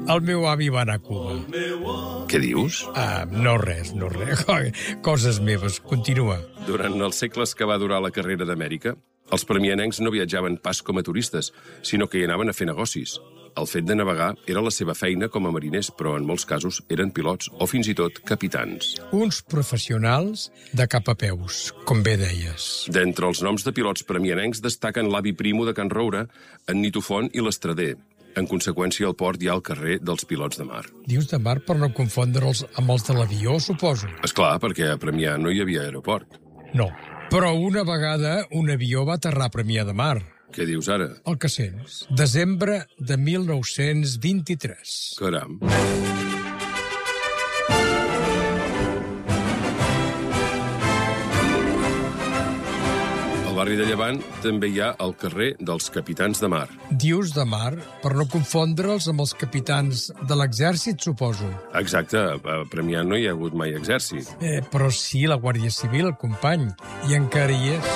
El meu avi va anar a Cuba. Què dius? No res. Coses meves. Continua. Durant els segles que va durar la carrera d'Amèrica, els premianencs no viatjaven pas com a turistes, sinó que hi anaven a fer negocis. El fet de navegar era la seva feina com a mariners, però en molts casos eren pilots o fins i tot capitans. Uns professionals de cap a peus, com bé deies. D'entre els noms de pilots premianencs destaquen l'avi Primo de Can Roure, en Nito Font i l'Estrader. En conseqüència, al port hi ha el carrer dels pilots de mar. Dius de mar per no confondre'ls amb els de l'avió, suposo. Esclar, perquè a Premià no hi havia aeroport. No, però una vegada un avió va aterrar a Premià de Mar. Què dius ara? El que sents. Desembre de 1923. Caram. Al barri de Llevant també hi ha el carrer dels capitans de mar. Dius de mar per no confondre'ls amb els capitans de l'exèrcit, suposo. Exacte, a Premià no hi ha hagut mai exèrcit. Però sí, la Guàrdia Civil, company, i encara hi és.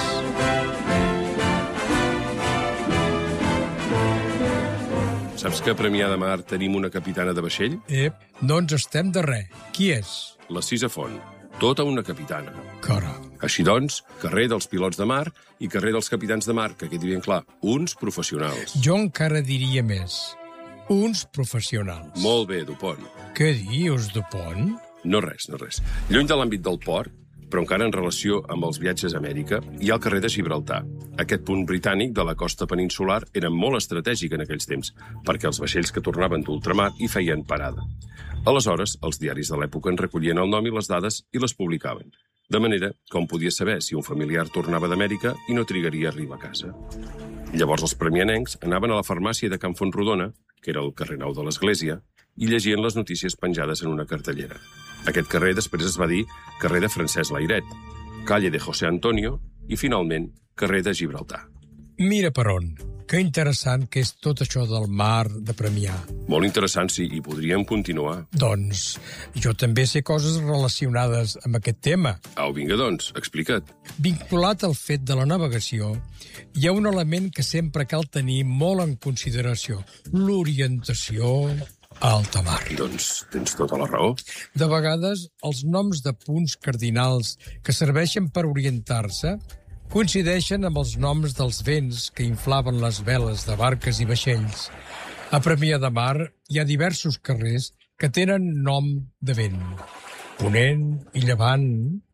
Saps que a Premià de Mar tenim una capitana de vaixell? No ens estem de res. Qui és? La Cisa Font. Tota una capitana. Caram. Així doncs, carrer dels pilots de mar i carrer dels capitans de mar, que quedi ben clar, uns professionals. Jo encara diria més. Uns professionals. Molt bé, Dupont. Què dius, Dupont? No res. Lluny de l'àmbit del port, però encara en relació amb els viatges a Amèrica, hi ha el carrer de Gibraltar. Aquest punt britànic de la costa peninsular era molt estratègic en aquells temps, perquè els vaixells que tornaven d'ultramar hi feien parada. Aleshores, els diaris de l'època en recollien el nom i les dades i les publicaven. De manera que hom podia saber si un familiar tornava d'Amèrica i no trigaria a arribar a casa. Llavors els premianencs anaven a la farmàcia de Can Fontrodona, que era el carrer Nou de l'Església, i llegien les notícies penjades en una cartellera. Aquest carrer després es va dir carrer de Francesc Layret, calle de José Antonio i, finalment, carrer de Gibraltar. Mira per on. Que interessant que és tot això del mar de Premià. Molt interessant, sí, i podríem continuar. Doncs jo també sé coses relacionades amb aquest tema. Au, vinga, doncs, explica't. Vinculat al fet de la navegació, hi ha un element que sempre cal tenir molt en consideració. L'orientació a alta mar. Doncs tens tota la raó. De vegades, els noms de punts cardinals que serveixen per orientar-se coincideixen amb els noms dels vents que inflaven les veles de barques i vaixells. A Premià de Mar hi ha diversos carrers que tenen nom de vent. Ponent i Llevant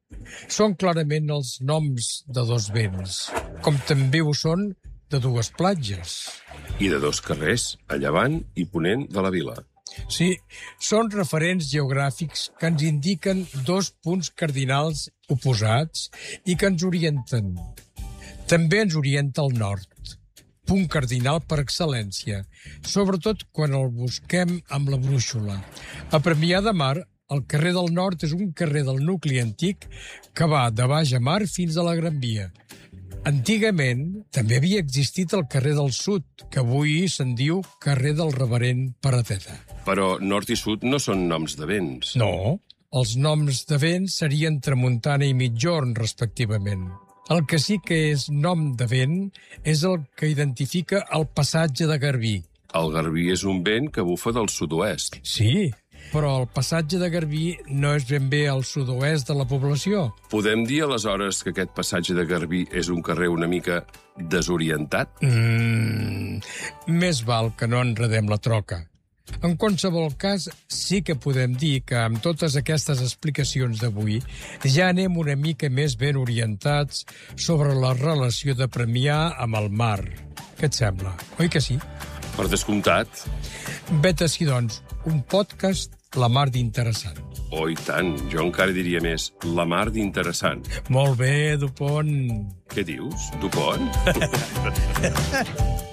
són clarament els noms de dos vents, com també ho són de dues platges. I de dos carrers, a llevant i ponent de la vila. Sí, són referents geogràfics que ens indiquen dos punts cardinals oposats i que ens orienten. També ens orienta el nord, punt cardinal per excel·lència, sobretot quan el busquem amb la brúixola. A Premià de Mar, el carrer del Nord és un carrer del nucli antic que va de baix a mar fins a la Gran Via. Antigament també havia existit el carrer del Sud, que avui se'n diu carrer del Reverend Parateta. Però nord i sud no són noms de vents. No, els noms de vents serien tramuntana i migjorn, respectivament. El que sí que és nom de vent és el que identifica el passatge de Garbí. El Garbí és un vent que bufa del sud-oest. Sí, però el passatge de Garbí no és ben bé al sud-oest de la població. Podem dir, aleshores, que aquest passatge de Garbí és un carrer una mica desorientat? Més val que no enredem la troca. En qualsevol cas, sí que podem dir que amb totes aquestes explicacions d'avui ja anem una mica més ben orientats sobre la relació de Premià amb el mar. Què et sembla? Oi que sí? Per descomptat. Vet ací, doncs, un podcast la mar d'interessant. Oh, i tant. Jo encara diria més, la mar d'interessant. Molt bé, Dupont. Què dius, Dupont?